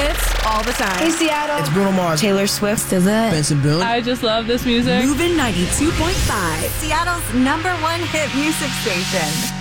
hits all the time. Hey, Seattle. It's Bruno Mars. Taylor Swift. SZA. Benson Boone. I just love this music. Moving 92.5, Seattle's #1 hit music station.